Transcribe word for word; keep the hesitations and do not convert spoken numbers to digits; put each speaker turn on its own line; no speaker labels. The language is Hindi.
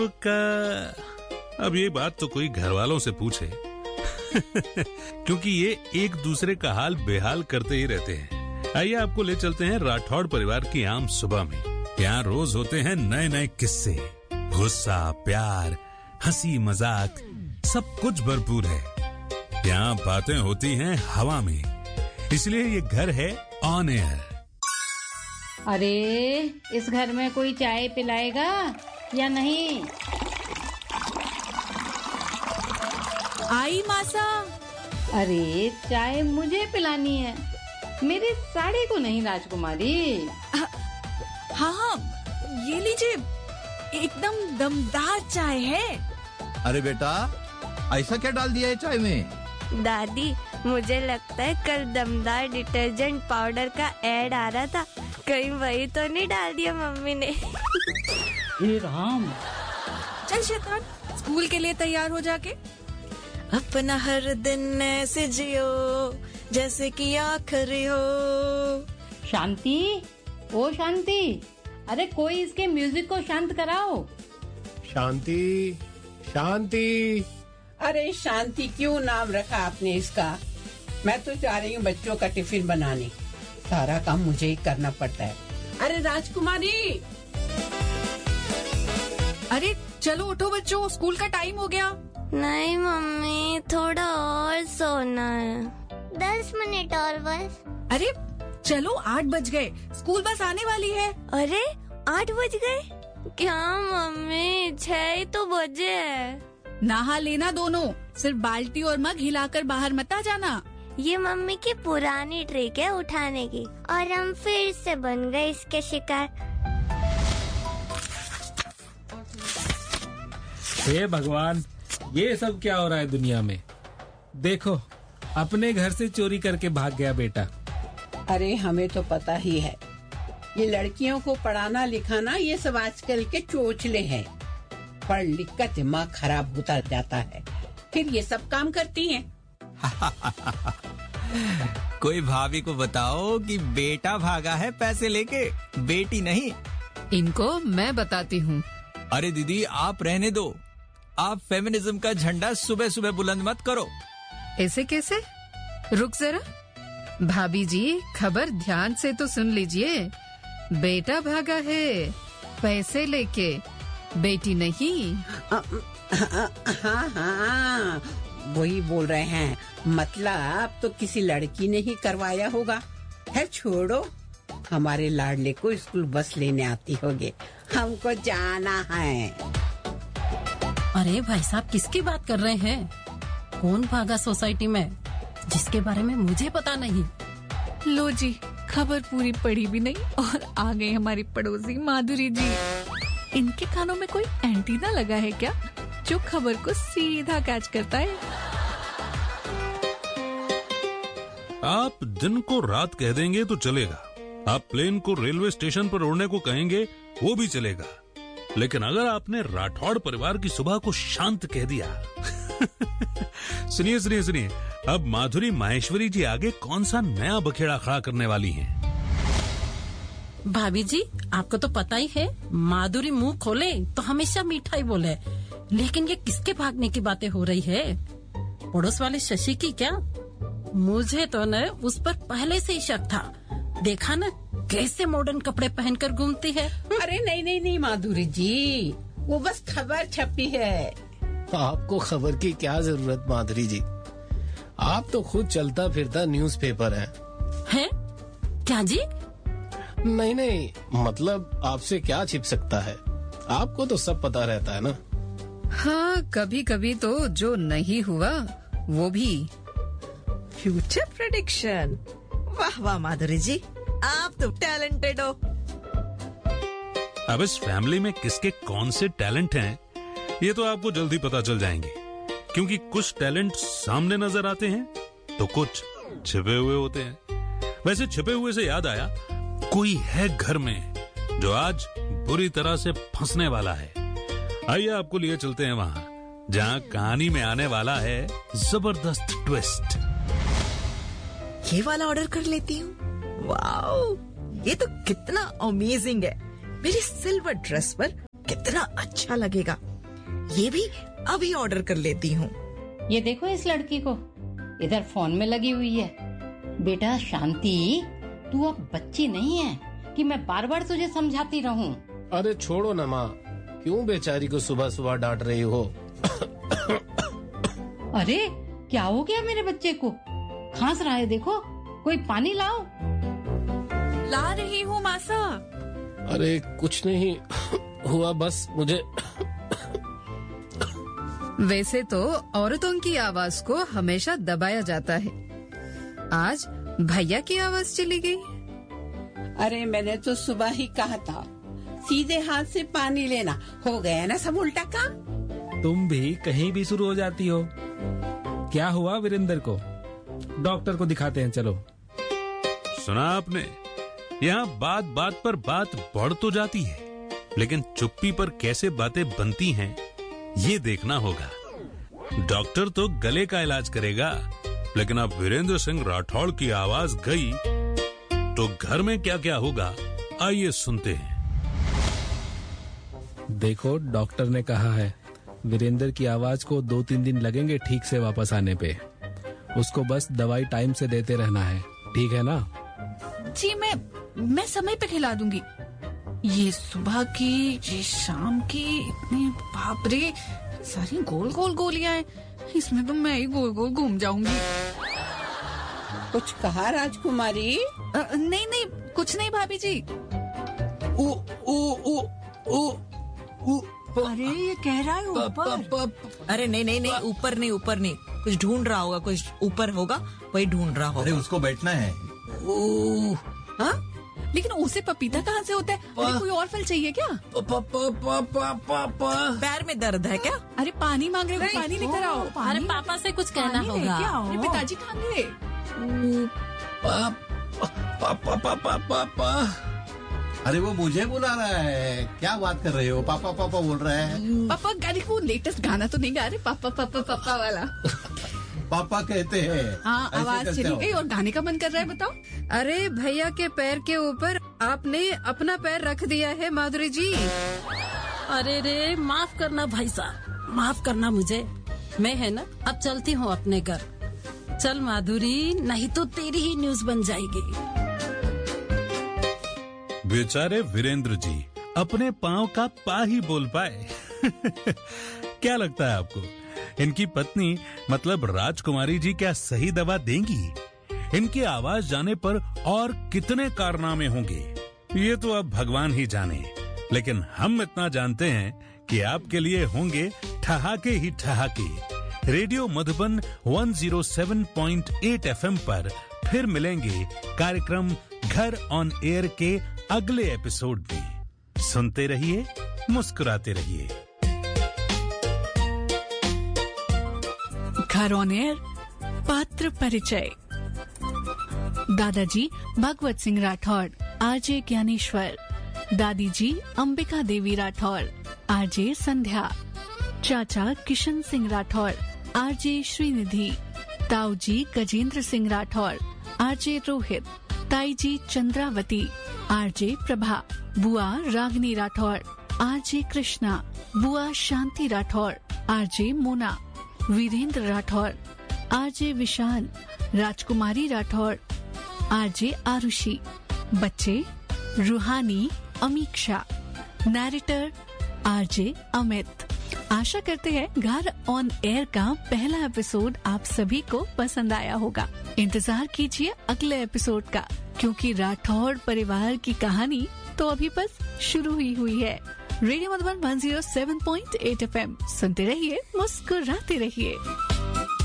का अब ये बात तो कोई घर वालों से पूछे क्योंकि ये एक दूसरे का हाल बेहाल करते ही रहते हैं। आइए आपको ले चलते हैं राठौड़ परिवार की आम सुबह में। यहाँ रोज होते हैं नए नए किस्से, गुस्सा, प्यार, हंसी, मजाक, सब कुछ भरपूर है। यहाँ बातें होती हैं हवा में, इसलिए ये घर है ऑन एयर।
अरे इस घर में कोई चाय पिलाएगा या नहीं?
आई मासा।
अरे चाय मुझे पिलानी है, मेरी साड़ी को नहीं राजकुमारी।
हाँ हाँ ये लीजिए, एकदम दमदार चाय है।
अरे बेटा, ऐसा क्या डाल दिया है चाय में?
दादी, मुझे लगता है कल दमदार डिटर्जेंट पाउडर का ऐड आ रहा था, कहीं वही तो नहीं डाल दिया मम्मी ने।
हे राम।
चल शैतान, स्कूल के लिए तैयार हो जाके। अपना हर दिन ऐसे जियो जैसे कि आखिरी हो।
शांति, ओ शांति, अरे कोई इसके म्यूजिक को शांत कराओ।
शांति, शांति।
अरे शांति क्यों नाम रखा आपने इसका? मैं तो जा रही हूँ बच्चों का टिफिन बनाने, सारा काम मुझे ही करना पड़ता है। अरे राजकुमारी।
अरे चलो उठो बच्चों, स्कूल का टाइम हो गया।
नहीं मम्मी, थोड़ा और सोना है।
दस मिनट और बस।
अरे चलो, आठ बज गए, स्कूल बस आने वाली है।
अरे आठ बज गए? क्या मम्मी, छह ही तो बजे है।
नहा लेना दोनों, सिर्फ बाल्टी और मग हिलाकर बाहर मत आ जाना।
ये मम्मी की पुरानी ट्रिक है उठाने की,
और हम फिर से बन गए इसके शिकार।
हे भगवान, ये सब क्या हो रहा है दुनिया में? देखो, अपने घर से चोरी करके भाग गया बेटा।
अरे हमें तो पता ही है, ये लड़कियों को पढ़ाना लिखाना ये सब आजकल के चोचले हैं। पढ़ लिख कर दिमाग खराब होता जाता है, फिर ये सब काम करती हैं।
कोई भाभी को बताओ कि बेटा भागा है पैसे लेके, बेटी नहीं।
इनको मैं बताती हूँ।
अरे दीदी, आप रहने दो, आप फेमिनिज्म का झंडा सुबह सुबह बुलंद मत करो।
ऐसे कैसे? रुक जरा, भाभी जी खबर ध्यान से तो सुन लीजिए। बेटा भागा है पैसे लेके, बेटी नहीं।
हाँ हाँ वही बोल रहे हैं, मतलब तो किसी लड़की ने ही करवाया होगा। है छोड़ो, हमारे लाडले को स्कूल बस लेने आती होगी, हमको जाना है।
अरे भाई साहब, किसकी बात कर रहे हैं? कौन भागा सोसाइटी में जिसके बारे में मुझे पता नहीं?
लो जी, खबर पूरी पढ़ी भी नहीं और आ गई हमारी पड़ोसी माधुरी जी। इनके कानों में कोई एंटीना लगा है क्या, जो खबर को सीधा कैच करता है?
आप दिन को रात कह देंगे तो चलेगा, आप प्लेन को रेलवे स्टेशन पर उड़ने को कहेंगे वो भी चलेगा, लेकिन अगर आपने राठौड़ परिवार की सुबह को शांत कह दिया सुनिए सुनिए सुनिए, अब माधुरी माहेश्वरी जी आगे कौन सा नया बखेड़ा खड़ा करने वाली हैं।
भाभी जी, आपको तो पता ही है, माधुरी मुंह खोले तो हमेशा मीठा ही बोले, लेकिन ये किसके भागने की बातें हो रही है? पड़ोस वाले शशि की क्या? मुझे तो न उस पर पहले से ही शक था। देखा न कैसे मॉडर्न कपड़े पहनकर घूमती है।
अरे नहीं नहीं नहीं माधुरी जी, वो बस खबर छपी है।
आपको खबर की क्या जरूरत माधुरी जी, आप तो खुद चलता फिरता न्यूज़पेपर हैं।
हैं? क्या जी?
नहीं नहीं, मतलब आपसे क्या छिप सकता है, आपको तो सब पता रहता है ना।
हाँ, कभी कभी तो जो नहीं हुआ वो भी।
फ्यूचर प्रेडिक्शन, वाह वाह माधुरी जी, आप तो टैलेंटेड हो।
अब इस फैमिली में किसके कौन से टैलेंट हैं, ये तो आपको जल्दी पता चल जाएंगे, क्योंकि कुछ टैलेंट सामने नजर आते हैं तो कुछ छिपे हुए होते हैं। वैसे छिपे हुए से याद आया, कोई है घर में जो आज बुरी तरह से फंसने वाला है। आइए आपको लिए चलते हैं वहां जहां कहानी में आने वाला है जबरदस्त ट्विस्ट।
ये वाला ऑर्डर कर लेती हूँ। वाओ, ये तो कितना अमेजिंग है, मेरी सिल्वर ड्रेस पर कितना अच्छा लगेगा। ये भी अभी ऑर्डर कर लेती हूँ।
ये देखो इस लड़की को, इधर फोन में लगी हुई है। बेटा शांति, तू अब बच्ची नहीं है कि मैं बार बार तुझे समझाती रहूं।
अरे छोड़ो ना माँ, क्यों बेचारी को सुबह सुबह डांट रही हो?
अरे क्या हो गया मेरे बच्चे को? खांस रहा है, देखो, कोई पानी लाओ।
ला रही हूँ मासा।
अरे कुछ नहीं हुआ, बस मुझे।
वैसे तो औरतों की आवाज को हमेशा दबाया जाता है, आज भैया की आवाज चली गई।
अरे मैंने तो सुबह ही कहा था, सीधे हाथ से पानी लेना। हो गया ना सब उल्टा काम।
तुम भी कहीं भी शुरू हो जाती हो। क्या हुआ वीरेंद्र को? डॉक्टर को दिखाते हैं, चलो।
सुना आपने, यहाँ बात बात पर बात बढ़ तो जाती है, लेकिन चुप्पी पर कैसे बातें बनती हैं, ये देखना होगा। डॉक्टर तो गले का इलाज करेगा, लेकिन अब वीरेंद्र सिंह राठौड़ की आवाज गई तो घर में क्या क्या होगा, आइए सुनते हैं।
देखो, डॉक्टर ने कहा है वीरेंद्र की आवाज को दो तीन दिन लगेंगे ठीक से वापस आने पे। उसको बस दवाई टाइम से देते रहना है, ठीक है ना?
जी मैं मैं समय पे खिला दूंगी। ये सुबह की, ये शाम की, इतनी बाप रे, सारी गोल गोल गोलियां हैं, इसमें तो मैं ही गोल गोल घूम जाऊंगी।
कुछ कहा राजकुमारी?
आ, नहीं नहीं कुछ नहीं भाभी जी।
ओ ओ ओ ओ ओ
अरे ये कह रहा है ऊपर।
अरे नहीं नहीं नहीं, ऊपर नहीं, ऊपर नहीं, कुछ ढूंढ रहा होगा, कुछ ऊपर होगा, वही ढूंढ रहा होगा।
अरे उसको बैठना है।
ओ, हाँ? लेकिन उसे पपीता कहाँ से होता है? अरे कोई और फल चाहिए क्या?
पा, पा, पा, पा, पा, पा।
पैर में दर्द है क्या?
अरे पानी मांग रहे हो, पानी लेकर आओ।
अरे पापा से कुछ कहना होगा।
अरे पिताजी कहाँ गए?
पा, पा, पा, पा, पा, पा, पा।
अरे वो मुझे बुला रहा है, क्या बात कर रहे हो? पापा पापा बोल रहा है।
पापा, अरे वो लेटेस्ट गाना तो नहीं गा रहे? पापा पापा पापा वाला।
पापा कहते हैं।
हाँ, आवाज चली गई और गाने का मन कर रहा है, बताओ। अरे भैया के पैर के ऊपर आपने अपना पैर रख दिया है माधुरी जी।
अरे रे, माफ करना भाई साहब, माफ करना मुझे। मैं है ना, अब चलती हूँ अपने घर। चल माधुरी, नहीं तो तेरी ही न्यूज बन जाएगी।
बेचारे वीरेंद्र जी अपने पांव का पा ही बोल पाए। क्या लगता है आपको, इनकी पत्नी मतलब राजकुमारी जी क्या सही दवा देंगी? इनकी आवाज जाने पर और कितने कारनामे होंगे, ये तो अब भगवान ही जाने। लेकिन हम इतना जानते हैं कि आपके लिए होंगे ठहाके ही ठहाके। रेडियो मधुबन एक सौ सात पॉइंट आठ एफएम पर फिर मिलेंगे कार्यक्रम घर ऑन एयर के अगले एपिसोड में। सुनते रहिए, मुस्कुराते रहिए।
घर ऑन एयर पात्र परिचय। दादाजी भगवत सिंह राठौड़, आरजे ज्ञानेश्वर। दादी जी अंबिका देवी राठौड़, आरजे संध्या। चाचा किशन सिंह राठौड़, आरजे श्रीनिधि। ताऊ जी गजेंद्र सिंह राठौड़, आरजे रोहित। ताई जी चंद्रावती, आरजे प्रभा। बुआ रागनी राठौड़, आरजे कृष्णा। बुआ शांति राठौड़, आरजे मोना। वीरेंद्र राठौड़, आरजे विशाल। राजकुमारी राठौड़, आरजे आरुषि। बच्चे रूहानी, अमीक्षा। Narrator RJ Amit. आशा करते हैं घर ऑन एयर का पहला एपिसोड आप सभी को पसंद आया होगा। इंतजार कीजिए अगले एपिसोड का, क्योंकि राठौड़ परिवार की कहानी तो अभी बस शुरू ही हुई है। रेडियो मधुबन एक सौ सात पॉइंट आठ एफएम सुनते रहिए, मुस्कुराते रहिए।